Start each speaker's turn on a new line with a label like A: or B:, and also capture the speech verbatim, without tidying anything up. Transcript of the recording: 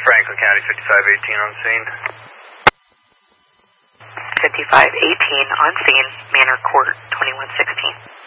A: Franklin County, fifty-five eighteen on scene.
B: fifty-five eighteen on scene, Manor Court, twenty-one sixteen.